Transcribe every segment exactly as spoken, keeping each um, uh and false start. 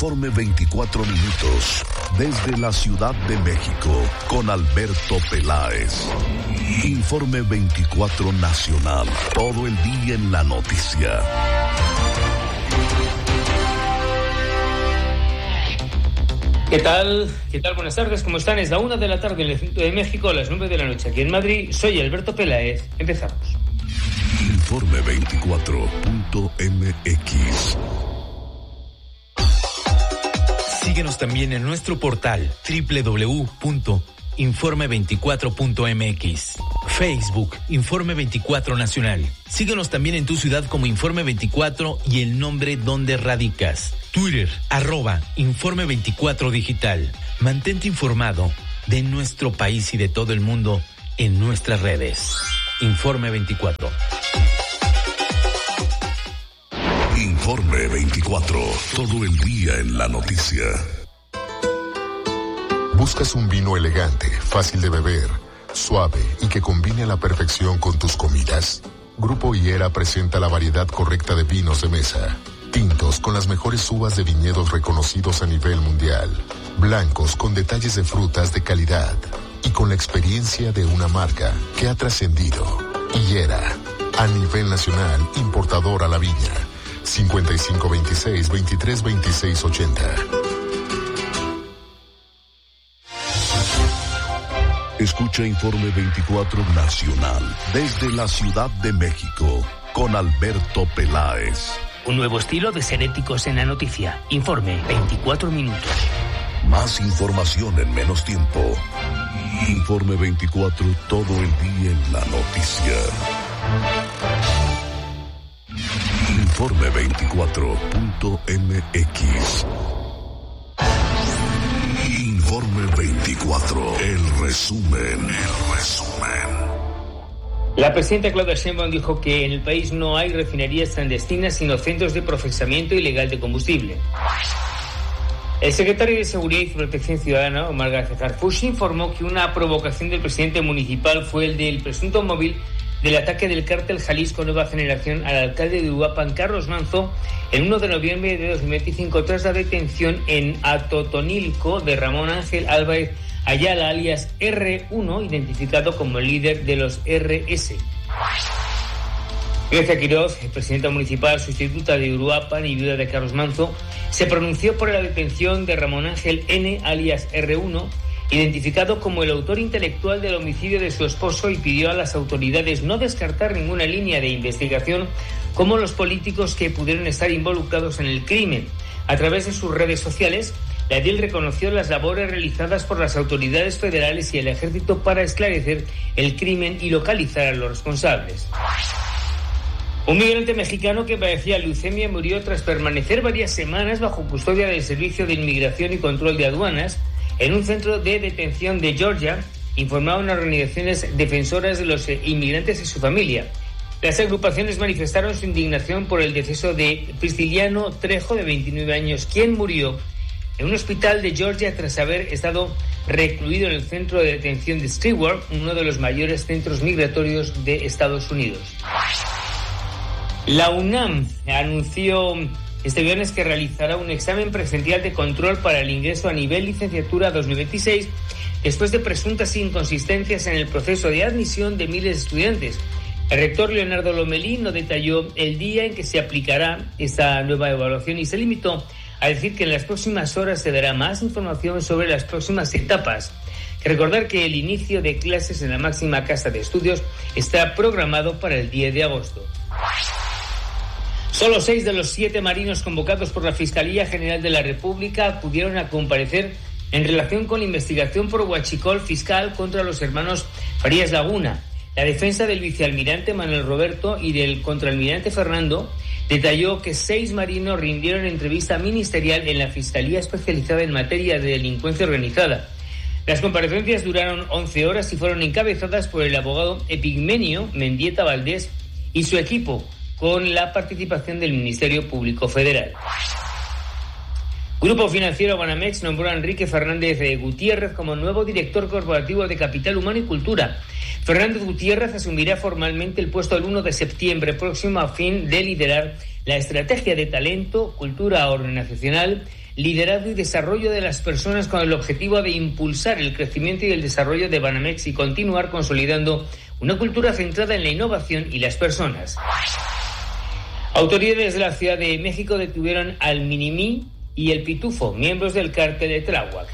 Informe veinticuatro minutos, desde la Ciudad de México, con Alberto Peláez. Informe veinticuatro Nacional, todo el día en la noticia. ¿Qué tal? ¿Qué tal? Buenas tardes, ¿cómo están? Es la una de la tarde en el centro de México, a las nueve de la noche aquí en Madrid. Soy Alberto Peláez. Empezamos. Informe veinticuatro punto m x. Síguenos también en nuestro portal doble u doble u doble u punto informe veinticuatro punto m x. Facebook, Informe veinticuatro Nacional. Síguenos también en tu ciudad como Informe veinticuatro y el nombre donde radicas. Twitter, arroba Informe veinticuatro Digital. Mantente informado de nuestro país y de todo el mundo en nuestras redes. Informe veinticuatro. Informe veinticuatro, todo el día en la noticia. ¿Buscas un vino elegante, fácil de beber, suave y que combine a la perfección con tus comidas? Grupo Higuera presenta la variedad correcta de vinos de mesa. Tintos con las mejores uvas de viñedos reconocidos a nivel mundial. Blancos con detalles de frutas de calidad. Y con la experiencia de una marca que ha trascendido. Higuera, a nivel nacional, importador a la viña. cincuenta y cinco veintiséis, veintitrés veintiséis ochenta. Escucha Informe veinticuatro Nacional, desde la Ciudad de México, con Alberto Peláez. Un nuevo estilo de ser éticos en la noticia. Informe veinticuatro minutos. Más información en menos tiempo. Informe veinticuatro, todo el día en la noticia. Informe veinticuatro punto m x. Informe veinticuatro, el resumen, el resumen. La presidenta Claudia Sheinbaum dijo que en el país no hay refinerías clandestinas, sino centros de procesamiento ilegal de combustible. El secretario de Seguridad y Protección Ciudadana, Omar García Harfuch, informó que una provocación del presidente municipal fue el del presunto móvil del ataque del cártel Jalisco Nueva Generación al alcalde de Uruapan, Carlos Manzo, el uno de noviembre de dos mil veinticinco, tras la detención en Atotonilco de Ramón Ángel Álvarez Ayala, alias erre uno, identificado como el líder de los erre ese. Grecia Quiroz, presidenta municipal sustituta de Uruapan y viuda de Carlos Manzo, se pronunció por la detención de Ramón Ángel N, alias erre uno, identificado como el autor intelectual del homicidio de su esposo, y pidió a las autoridades no descartar ninguna línea de investigación como los políticos que pudieron estar involucrados en el crimen. A través de sus redes sociales, la edil reconoció las labores realizadas por las autoridades federales y el ejército para esclarecer el crimen y localizar a los responsables. Un migrante mexicano que padecía leucemia murió tras permanecer varias semanas bajo custodia del Servicio de Inmigración y Control de Aduanas en un centro de detención de Georgia, informaron organizaciones defensoras de los inmigrantes y su familia. Las agrupaciones manifestaron su indignación por el deceso de Prisciliano Trejo, de veintinueve años, quien murió en un hospital de Georgia tras haber estado recluido en el centro de detención de Stewart, uno de los mayores centros migratorios de Estados Unidos. La UNAM anunció este viernes que realizará un examen presencial de control para el ingreso a nivel licenciatura dos mil veintiséis, después de presuntas inconsistencias en el proceso de admisión de miles de estudiantes. El rector Leonardo Lomelí no detalló el día en que se aplicará esta nueva evaluación y se limitó a decir que en las próximas horas se dará más información sobre las próximas etapas. Recordar que el inicio de clases en la máxima casa de estudios está programado para el diez de agosto. Solo seis de los siete marinos convocados por la Fiscalía General de la República acudieron a comparecer en relación con la investigación por huachicol fiscal contra los hermanos Farías Laguna. La defensa del vicealmirante Manuel Roberto y del contraalmirante Fernando detalló que seis marinos rindieron entrevista ministerial en la Fiscalía Especializada en Materia de Delincuencia Organizada. Las comparecencias duraron once horas y fueron encabezadas por el abogado Epigmenio Mendieta Valdés y su equipo, con la participación del Ministerio Público Federal. Grupo Financiero Banamex nombró a Enrique Fernández Gutiérrez como nuevo director corporativo de Capital Humano y Cultura. Fernández Gutiérrez asumirá formalmente el puesto el uno de septiembre próximo a fin de liderar la estrategia de talento, cultura organizacional, liderazgo y desarrollo de las personas con el objetivo de impulsar el crecimiento y el desarrollo de Banamex y continuar consolidando una cultura centrada en la innovación y las personas. Autoridades de la Ciudad de México detuvieron al Minimí y el Pitufo, miembros del cártel de Tláhuac.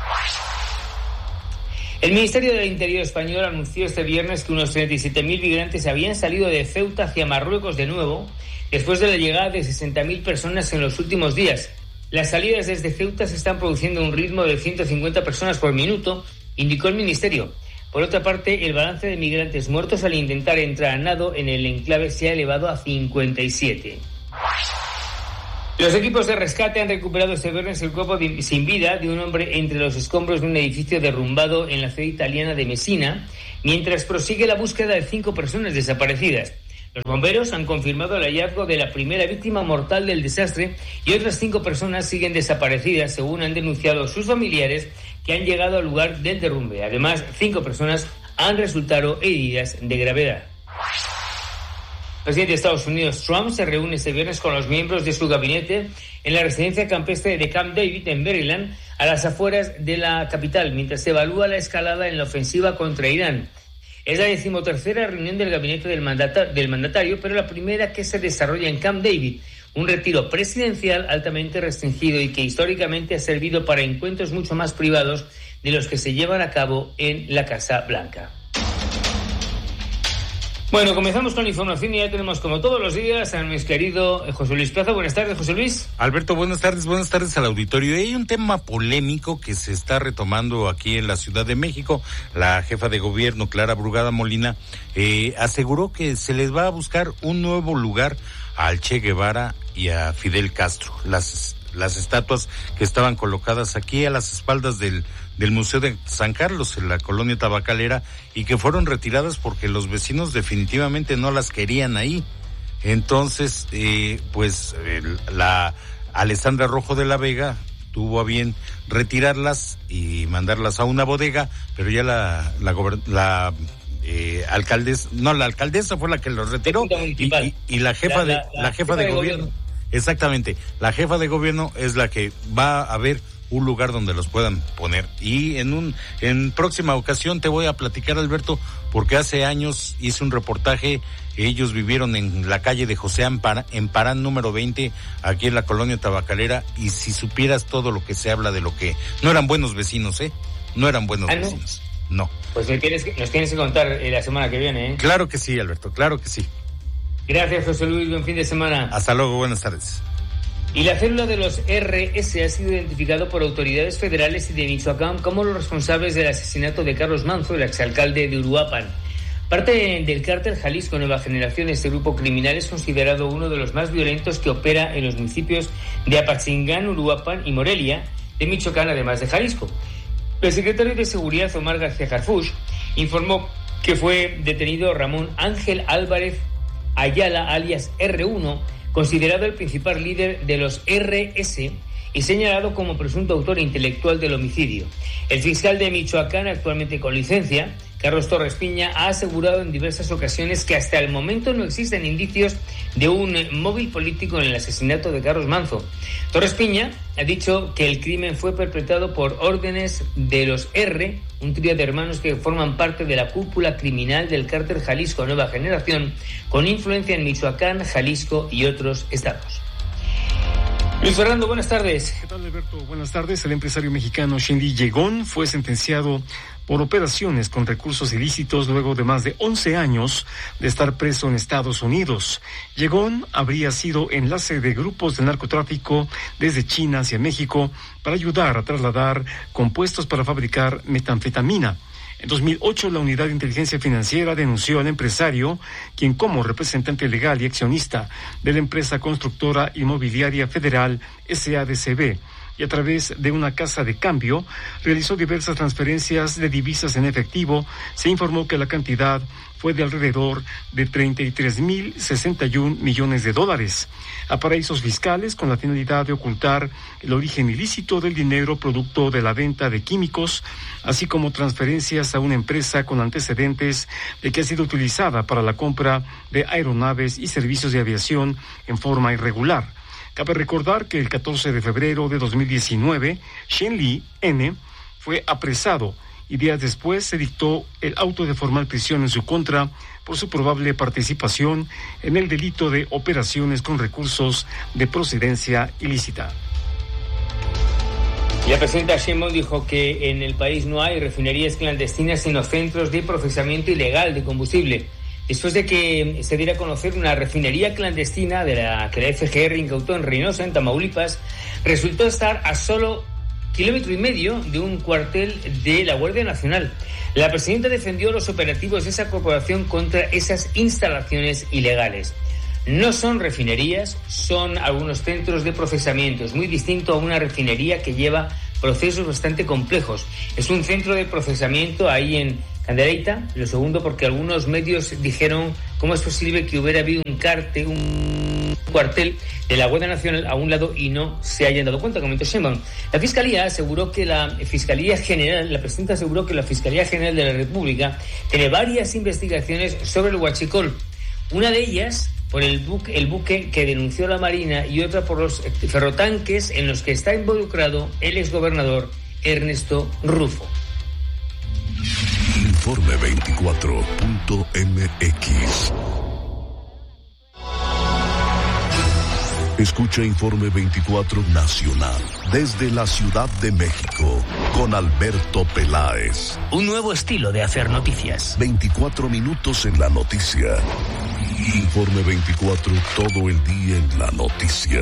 El Ministerio del Interior español anunció este viernes que unos treinta y siete mil migrantes habían salido de Ceuta hacia Marruecos de nuevo, después de la llegada de sesenta mil personas en los últimos días. Las salidas desde Ceuta se están produciendo a un ritmo de ciento cincuenta personas por minuto, indicó el Ministerio. Por otra parte, el balance de migrantes muertos al intentar entrar a nado en el enclave se ha elevado a cincuenta y siete. Los equipos de rescate han recuperado este viernes el cuerpo de, sin vida de un hombre entre los escombros de un edificio derrumbado en la ciudad italiana de Messina, mientras prosigue la búsqueda de cinco personas desaparecidas. Los bomberos han confirmado el hallazgo de la primera víctima mortal del desastre y otras cinco personas siguen desaparecidas, según han denunciado sus familiares que han llegado al lugar del derrumbe. Además, cinco personas han resultado heridas de gravedad. El presidente de Estados Unidos, Trump, se reúne este viernes con los miembros de su gabinete en la residencia campestre de Camp David, en Maryland, a las afueras de la capital, mientras se evalúa la escalada en la ofensiva contra Irán. Es la decimotercera reunión del gabinete del, mandata, del mandatario, pero la primera que se desarrolla en Camp David, un retiro presidencial altamente restringido y que históricamente ha servido para encuentros mucho más privados de los que se llevan a cabo en la Casa Blanca. Bueno, comenzamos con la información y ya tenemos, como todos los días, a nuestro querido José Luis Plaza. Buenas tardes, José Luis. Alberto, buenas tardes, buenas tardes al auditorio. Hay un tema polémico que se está retomando aquí en la Ciudad de México. La jefa de gobierno, Clara Brugada Molina, eh, aseguró que se les va a buscar un nuevo lugar al Che Guevara y a Fidel Castro. Las las estatuas que estaban colocadas aquí a las espaldas del, del Museo de San Carlos, en la colonia tabacalera, y que fueron retiradas porque los vecinos definitivamente no las querían ahí. Entonces, eh, pues, el, la Alessandra Rojo de la Vega tuvo a bien retirarlas y mandarlas a una bodega, pero ya la, la, la eh, alcaldesa, no, la alcaldesa fue la que los retiró, y, y, y la jefa la, de, la, la, la jefa, jefa de, de gobierno, gobierno exactamente, la jefa de gobierno es la que va a ver un lugar donde los puedan poner. Y en un en próxima ocasión te voy a platicar, Alberto, porque hace años hice un reportaje. Ellos vivieron en la calle de José Ampara, en Parán número veinte, aquí en la colonia tabacalera, y si supieras todo lo que se habla de lo que no eran buenos vecinos, ¿eh? No eran buenos ah, ¿no? vecinos. No. Pues me tienes que, nos tienes que contar eh, la semana que viene, ¿eh? Claro que sí, Alberto, claro que sí. Gracias, José Luis. Buen fin de semana. Hasta luego. Buenas tardes. Y la célula de los R S ha sido identificado por autoridades federales y de Michoacán como los responsables del asesinato de Carlos Manzo, el exalcalde de Uruapan. Parte del cártel Jalisco Nueva Generación, este grupo criminal es considerado uno de los más violentos que opera en los municipios de Apatzingán, Uruapan y Morelia, de Michoacán, además de Jalisco. El secretario de Seguridad, Omar García Harfuch, informó que fue detenido Ramón Ángel Álvarez Ayala, alias erre uno, considerado el principal líder de los R S y señalado como presunto autor intelectual del homicidio. El fiscal de Michoacán, actualmente con licencia, Carlos Torres Piña, ha asegurado en diversas ocasiones que hasta el momento no existen indicios de un móvil político en el asesinato de Carlos Manzo. Torres Piña ha dicho que el crimen fue perpetrado por órdenes de los R, un trío de hermanos que forman parte de la cúpula criminal del cártel Jalisco Nueva Generación, con influencia en Michoacán, Jalisco y otros estados. Luis Fernando, buenas tardes. ¿Qué tal, Alberto? Buenas tardes. El empresario mexicano Shindy Yegón fue sentenciado por operaciones con recursos ilícitos luego de más de once años de estar preso en Estados Unidos. Yegón habría sido enlace de grupos de narcotráfico desde China hacia México para ayudar a trasladar compuestos para fabricar metanfetamina. En dos mil ocho, la Unidad de Inteligencia Financiera denunció al empresario, quien como representante legal y accionista de la empresa constructora inmobiliaria federal S A D C B, y a través de una casa de cambio realizó diversas transferencias de divisas en efectivo. Se informó que la cantidad fue de alrededor de treinta y tres mil sesenta y un millones de dólares a paraísos fiscales con la finalidad de ocultar el origen ilícito del dinero producto de la venta de químicos, así como transferencias a una empresa con antecedentes de que ha sido utilizada para la compra de aeronaves y servicios de aviación en forma irregular. Cabe recordar que el catorce de febrero de dos mil diecinueve, Shen Li N fue apresado y días después se dictó el auto de formal prisión en su contra por su probable participación en el delito de operaciones con recursos de procedencia ilícita. La presidenta Sheinbaum dijo que en el país no hay refinerías clandestinas, sino centros de procesamiento ilegal de combustible. Después de que se diera a conocer una refinería clandestina de la que la F G R incautó en Reynosa, en Tamaulipas, resultó estar a solo kilómetro y medio de un cuartel de la Guardia Nacional. La presidenta defendió los operativos de esa corporación contra esas instalaciones ilegales. No son refinerías, son algunos centros de procesamiento. Es muy distinto a una refinería que lleva procesos bastante complejos. Es un centro de procesamiento ahí en Candereita. Lo segundo, porque algunos medios dijeron cómo es posible que hubiera habido un cártel, un cuartel de la Guardia Nacional a un lado y no se hayan dado cuenta, comentó Sheinbaum. La Fiscalía aseguró que la Fiscalía General, la presidenta aseguró que la Fiscalía General de la República tiene varias investigaciones sobre el huachicol. Una de ellas por el buque, el buque que denunció la Marina y otra por los ferrotanques en los que está involucrado el exgobernador Ernesto Rufo. Informe veinticuatro punto m x. Escucha Informe veinticuatro Nacional desde la Ciudad de México con Alberto Peláez. Un nuevo estilo de hacer noticias. veinticuatro minutos en la noticia. Informe veinticuatro, todo el día en la noticia.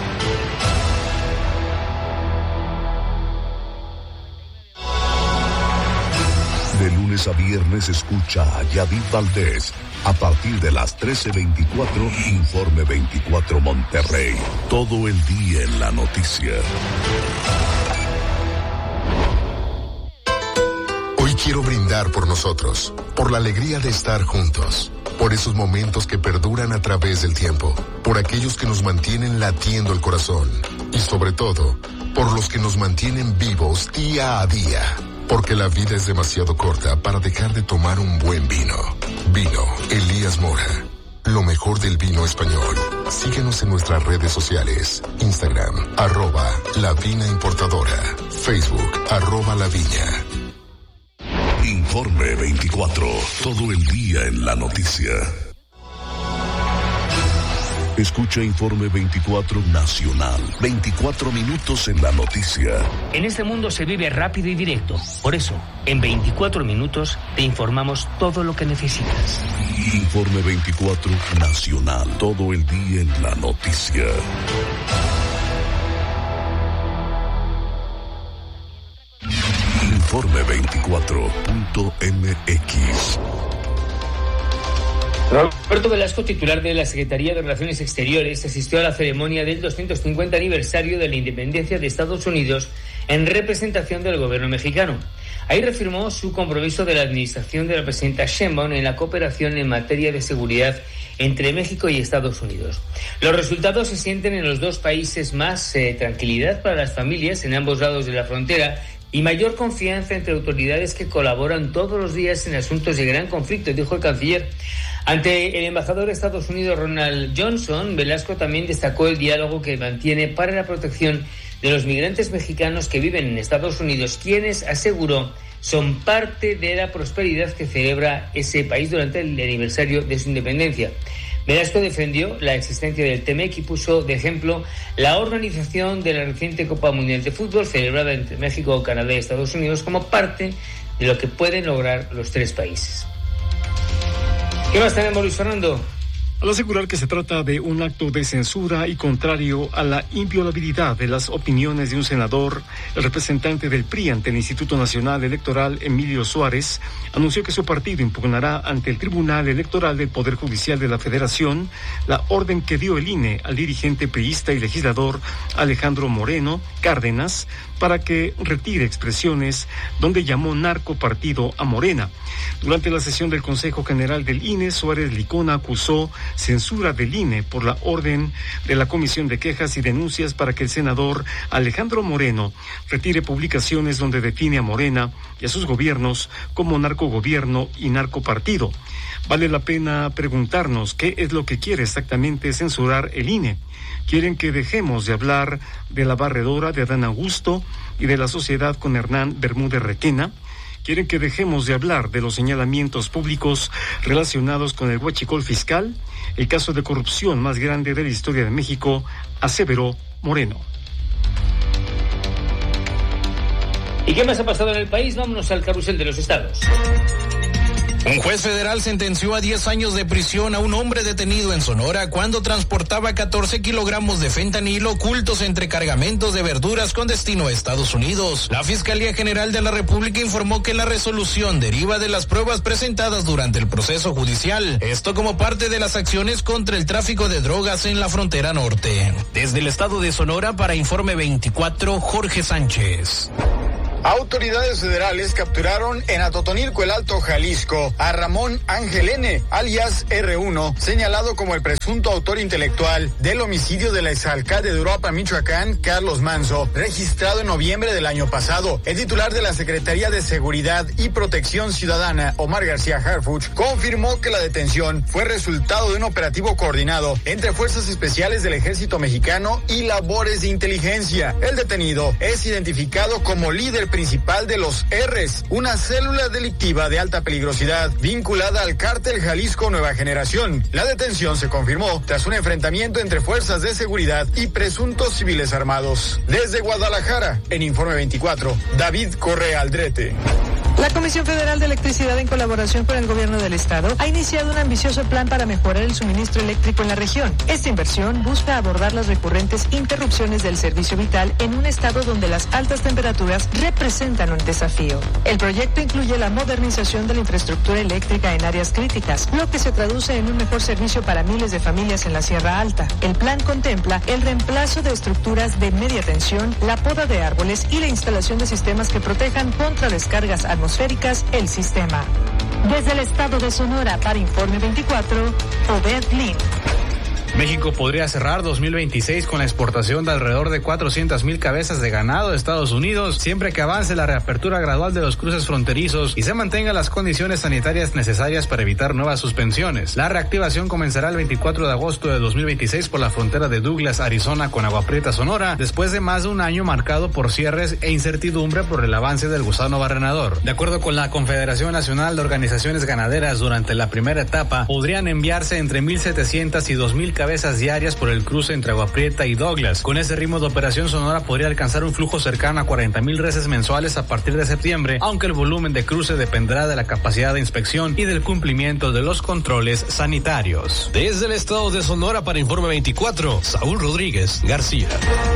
De lunes a viernes escucha a Yadid Valdés. A partir de las trece veinticuatro, Informe veinticuatro Monterrey. Todo el día en la noticia. Hoy quiero brindar por nosotros, por la alegría de estar juntos, por esos momentos que perduran a través del tiempo, por aquellos que nos mantienen latiendo el corazón y sobre todo, por los que nos mantienen vivos día a día. Porque la vida es demasiado corta para dejar de tomar un buen vino. Vino Elías Mora. Lo mejor del vino español. Síguenos en nuestras redes sociales. Instagram, arroba La Vina Importadora. Facebook, arroba La Viña. Informe veinticuatro. Todo el día en la noticia. Escucha Informe veinticuatro Nacional. veinticuatro minutos en la noticia. En este mundo se vive rápido y directo. Por eso, en veinticuatro minutos te informamos todo lo que necesitas. Informe veinticuatro Nacional. Todo el día en la noticia. Informe veinticuatro punto m x. Roberto Velasco, titular de la Secretaría de Relaciones Exteriores, asistió a la ceremonia del doscientos cincuenta aniversario de la independencia de Estados Unidos en representación del gobierno mexicano. Ahí reafirmó su compromiso de la administración de la presidenta Sheinbaum en la cooperación en materia de seguridad entre México y Estados Unidos. Los resultados se sienten en los dos países: más eh, tranquilidad para las familias en ambos lados de la frontera y mayor confianza entre autoridades que colaboran todos los días en asuntos de gran conflicto, dijo el canciller. Ante el embajador de Estados Unidos, Ronald Johnson, Velasco también destacó el diálogo que mantiene para la protección de los migrantes mexicanos que viven en Estados Unidos, quienes, aseguró, son parte de la prosperidad que celebra ese país durante el aniversario de su independencia. Velasco defendió la existencia del T M E C y puso de ejemplo la organización de la reciente Copa Mundial de Fútbol celebrada entre México, Canadá y Estados Unidos como parte de lo que pueden lograr los tres países. ¿Qué más tenemos, Luis Fernando? Al asegurar que se trata de un acto de censura y contrario a la inviolabilidad de las opiniones de un senador, el representante del P R I ante el Instituto Nacional Electoral, Emilio Suárez, anunció que su partido impugnará ante el Tribunal Electoral del Poder Judicial de la Federación la orden que dio el I N E al dirigente priista y legislador Alejandro Moreno Cárdenas para que retire expresiones donde llamó narcopartido a Morena. Durante la sesión del Consejo General del I N E, Suárez Licona acusó censura del I N E por la orden de la Comisión de Quejas y Denuncias para que el senador Alejandro Moreno retire publicaciones donde define a Morena y a sus gobiernos como narcogobierno y narcopartido. Vale la pena preguntarnos qué es lo que quiere exactamente censurar el I N E. Quieren que dejemos de hablar de la barredora de Adán Augusto y de la sociedad con Hernán Bermúdez Requena. Quieren que dejemos de hablar de los señalamientos públicos relacionados con el huachicol fiscal, el caso de corrupción más grande de la historia de México, aseveró Moreno. ¿Y qué más ha pasado en el país? Vámonos al carrusel de los estados. Un juez federal sentenció a diez años de prisión a un hombre detenido en Sonora cuando transportaba catorce kilogramos de fentanilo ocultos entre cargamentos de verduras con destino a Estados Unidos. La Fiscalía General de la República informó que la resolución deriva de las pruebas presentadas durante el proceso judicial. Esto como parte de las acciones contra el tráfico de drogas en la frontera norte. Desde el estado de Sonora, para Informe veinticuatro, Jorge Sánchez. Autoridades federales capturaron en Atotonilco, el Alto Jalisco, a Ramón Ángel N., alias erre uno, señalado como el presunto autor intelectual del homicidio del exalcalde de Uruapan, Michoacán, Carlos Manzo, registrado en noviembre del año pasado. El titular de la Secretaría de Seguridad y Protección Ciudadana, Omar García Harfuch, confirmó que la detención fue resultado de un operativo coordinado entre fuerzas especiales del Ejército Mexicano y labores de inteligencia. El detenido es identificado como líder principal de los R's, una célula delictiva de alta peligrosidad vinculada al cártel Jalisco Nueva Generación. La detención se confirmó tras un enfrentamiento entre fuerzas de seguridad y presuntos civiles armados. Desde Guadalajara, en Informe veinticuatro, David Correa Aldrete. La Comisión Federal de Electricidad, en colaboración con el Gobierno del Estado, ha iniciado un ambicioso plan para mejorar el suministro eléctrico en la región. Esta inversión busca abordar las recurrentes interrupciones del servicio vital en un estado donde las altas temperaturas representan un desafío. El proyecto incluye la modernización de la infraestructura eléctrica en áreas críticas, lo que se traduce en un mejor servicio para miles de familias en la Sierra Alta. El plan contempla el reemplazo de estructuras de media tensión, la poda de árboles y la instalación de sistemas que protejan contra descargas atmosféricas atmosféricas el sistema. Desde el estado de Sonora, para Informe veinticuatro, Obed Lin. México podría cerrar dos mil veintiséis con la exportación de alrededor de cuatrocientas mil cabezas de ganado de Estados Unidos, siempre que avance la reapertura gradual de los cruces fronterizos y se mantengan las condiciones sanitarias necesarias para evitar nuevas suspensiones. La reactivación comenzará el veinticuatro de agosto de dos mil veintiséis por la frontera de Douglas, Arizona, con Agua Prieta, Sonora, después de más de un año marcado por cierres e incertidumbre por el avance del gusano barrenador. De acuerdo con la Confederación Nacional de Organizaciones Ganaderas, durante la primera etapa podrían enviarse entre mil setecientas y dos mil cabezas cabezas diarias por el cruce entre Agua Prieta y Douglas. Con ese ritmo de operación, Sonora podría alcanzar un flujo cercano a cuarenta mil reses mensuales a partir de septiembre, aunque el volumen de cruce dependerá de la capacidad de inspección y del cumplimiento de los controles sanitarios. Desde el estado de Sonora, para Informe veinticuatro, Saúl Rodríguez García.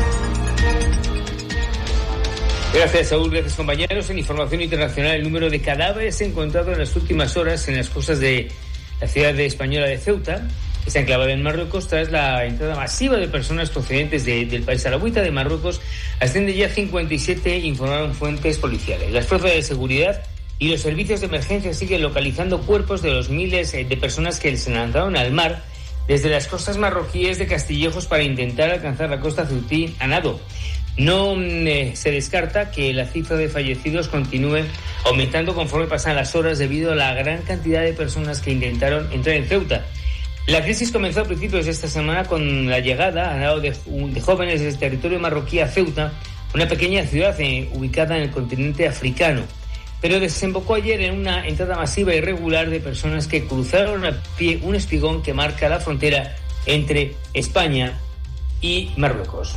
Gracias, Saúl. Gracias, compañeros. En información internacional, el número de cadáveres encontrados en las últimas horas en las costas de la ciudad española de Ceuta, que está enclavada en Marruecos, tras la entrada masiva de personas procedentes de, del país alawita de Marruecos, asciende ya a cincuenta y siete, informaron fuentes policiales. Las fuerzas de seguridad y los servicios de emergencia siguen localizando cuerpos de los miles de personas que se lanzaron al mar desde las costas marroquíes de Castillejos para intentar alcanzar la costa ceutí a nado. No eh, se descarta que la cifra de fallecidos continúe aumentando conforme pasan las horas debido a la gran cantidad de personas que intentaron entrar en Ceuta. La crisis comenzó a principios de esta semana con la llegada a nado de, de jóvenes del territorio marroquí a Ceuta, una pequeña ciudad eh, ubicada en el continente africano, pero desembocó ayer en una entrada masiva y regular de personas que cruzaron a pie un espigón que marca la frontera entre España y Marruecos.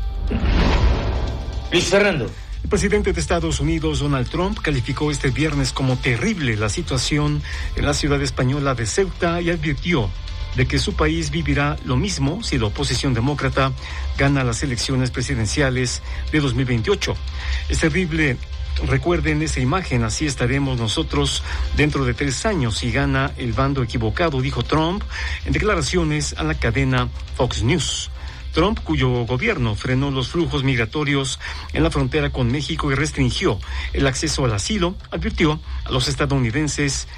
Luis Fernando. El presidente de Estados Unidos, Donald Trump, calificó este viernes como terrible la situación en la ciudad española de Ceuta y advirtió de que su país vivirá lo mismo si la oposición demócrata gana las elecciones presidenciales de dos mil veintiocho. Es terrible. Recuerden esa imagen, así estaremos nosotros dentro de tres años si gana el bando equivocado, dijo Trump en declaraciones a la cadena Fox News. Trump, cuyo gobierno frenó los flujos migratorios en la frontera con México y restringió el acceso al asilo, advirtió a los estadounidenses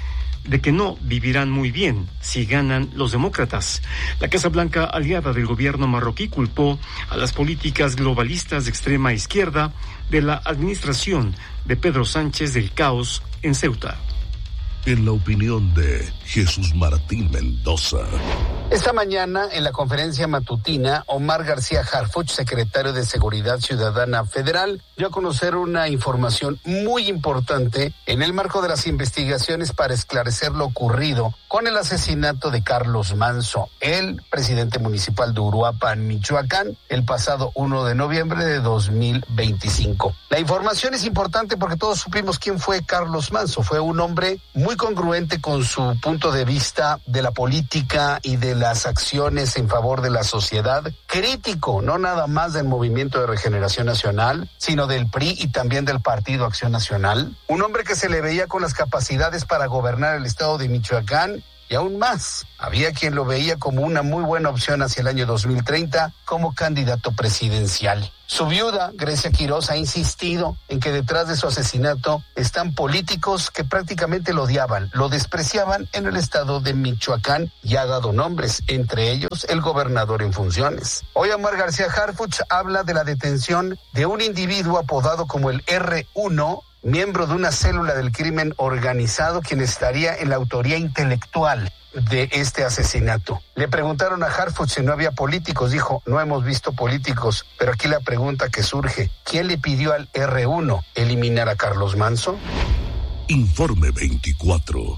de que no vivirán muy bien si ganan los demócratas. La Casa Blanca, aliada del gobierno marroquí, culpó a las políticas globalistas de extrema izquierda de la administración de Pedro Sánchez del caos en Ceuta. En la opinión de Jesús Martín Mendoza. Esta mañana, en la conferencia matutina, Omar García Harfuch, secretario de Seguridad Ciudadana Federal, dio a conocer una información muy importante en el marco de las investigaciones para esclarecer lo ocurrido con el asesinato de Carlos Manzo, el presidente municipal de Uruapan, Michoacán, el pasado primero de noviembre de dos mil veinticinco. La información es importante porque todos supimos quién fue Carlos Manzo. Fue un hombre muy congruente con su punto de vista de la política y de las acciones en favor de la sociedad, crítico no nada más del Movimiento de Regeneración Nacional, sino del P R I y también del Partido Acción Nacional, un hombre que se le veía con las capacidades para gobernar el estado de Michoacán. Y aún más, había quien lo veía como una muy buena opción hacia el año dos mil treinta como candidato presidencial. Su viuda, Grecia Quiroz, ha insistido en que detrás de su asesinato están políticos que prácticamente lo odiaban, lo despreciaban en el estado de Michoacán y ha dado nombres, entre ellos el gobernador en funciones. Hoy Omar García Harfuch habla de la detención de un individuo apodado como el erre uno, miembro de una célula del crimen organizado, quien estaría en la autoría intelectual de este asesinato. Le preguntaron a Harfuch si no había políticos, dijo, no hemos visto políticos, pero aquí la pregunta que surge, ¿quién le pidió al erre uno eliminar a Carlos Manzo? Informe veinticuatro.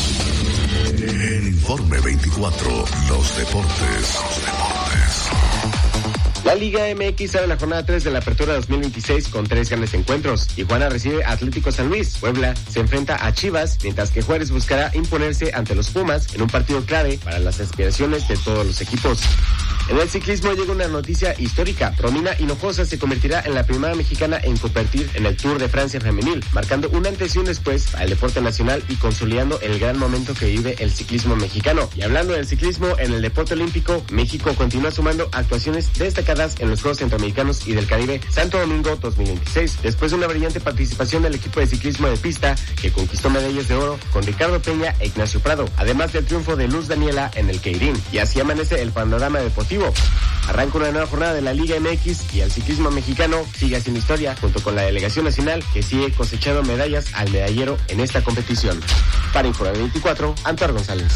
En Informe veinticuatro, los deportes, los deportes. La Liga eme equis abre la jornada tres de la Apertura dos mil veintiséis con tres grandes encuentros. Tijuana recibe a Atlético San Luis. Puebla se enfrenta a Chivas, mientras que Juárez buscará imponerse ante los Pumas en un partido clave para las aspiraciones de todos los equipos. En el ciclismo llega una noticia histórica. Romina Hinojosa se convertirá en la primera mexicana en competir en el Tour de Francia femenil, marcando un antes y un después para el deporte nacional y consolidando el gran momento que vive el ciclismo mexicano. Y hablando del ciclismo, en el deporte olímpico, México continúa sumando actuaciones destacadas en los Juegos Centroamericanos y del Caribe Santo Domingo dos mil veintiséis, después de una brillante participación del equipo de ciclismo de pista que conquistó medallas de oro con Ricardo Peña e Ignacio Prado, además del triunfo de Luz Daniela en el Keirin. Y así amanece el panorama deportivo. Arranca una nueva jornada de la Liga eme equis y el ciclismo mexicano sigue haciendo historia junto con la delegación nacional que sigue cosechando medallas al medallero en esta competición. Para Informe veinticuatro, Antonio González.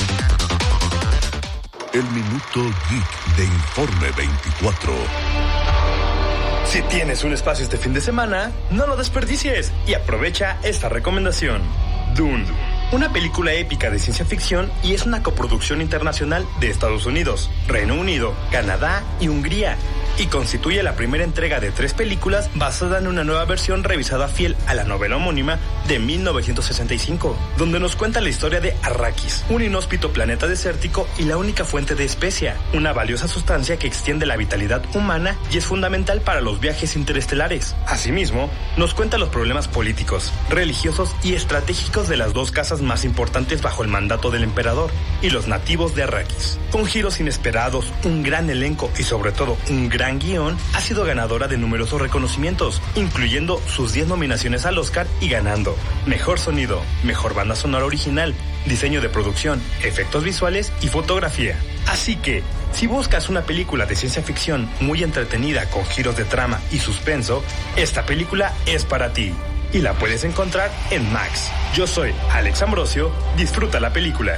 El minuto geek de Informe veinticuatro. Si tienes un espacio este fin de semana, no lo desperdicies y aprovecha esta recomendación. Dune, una película épica de ciencia ficción y es una coproducción internacional de Estados Unidos, Reino Unido, Canadá y Hungría, y constituye la primera entrega de tres películas basada en una nueva versión revisada fiel a la novela homónima de mil novecientos sesenta y cinco, donde nos cuenta la historia de Arrakis, un inhóspito planeta desértico y la única fuente de especia, una valiosa sustancia que extiende la vitalidad humana y es fundamental para los viajes interestelares. Asimismo, nos cuenta los problemas políticos, religiosos y estratégicos de las dos casas más importantes bajo el mandato del emperador y los nativos de Arrakis. Con giros inesperados, un gran elenco y sobre todo un gran guión, ha sido ganadora de numerosos reconocimientos, incluyendo sus diez nominaciones al Oscar y ganando Mejor Sonido, Mejor Banda Sonora Original, Diseño de Producción, Efectos Visuales y Fotografía. Así que, si buscas una película de ciencia ficción muy entretenida con giros de trama y suspenso, esta película es para ti. Y la puedes encontrar en Max. Yo soy Alex Ambrosio, disfruta la película.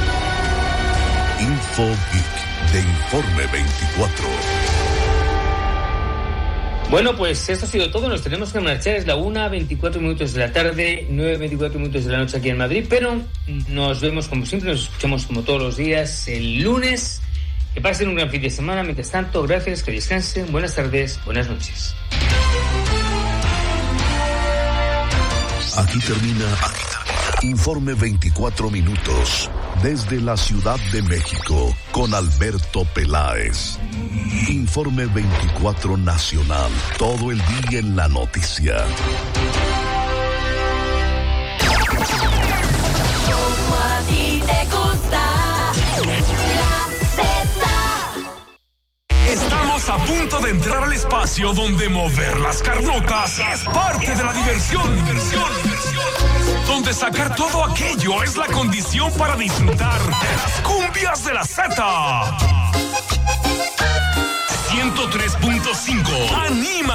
Info Geek de Informe veinticuatro. Bueno, pues esto ha sido todo, nos tenemos que marchar, es la una, veinticuatro minutos de la tarde, nueve, veinticuatro minutos de la noche aquí en Madrid, pero nos vemos como siempre, nos escuchamos como todos los días el lunes. Que pasen un gran fin de semana, mientras tanto, gracias, que descansen, buenas tardes, buenas noches. Aquí termina, aquí termina Informe veinticuatro minutos desde la Ciudad de México con Alberto Peláez. Informe veinticuatro Nacional, todo el día en la noticia. Como a ti te gusta, la Z. Estamos a punto de entrar al espacio donde mover las carnotas es parte de la diversión. Diversión, diversión. Donde donde sacar todo aquello es la condición para disfrutar de las cumbias de la Z. ciento tres punto cinco. Anima